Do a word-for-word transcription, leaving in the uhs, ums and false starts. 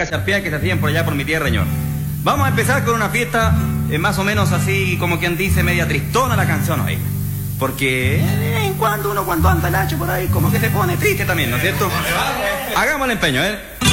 cacharpías que se hacían por allá por mi tierra, señor. Vamos a empezar con una fiesta eh, más o menos así, como quien dice, media tristona la canción, oiga. Porque de vez en cuando uno cuando anda el hacho por ahí, como que se pone triste también, ¿no es cierto? Hagamos el empeño, ¿eh?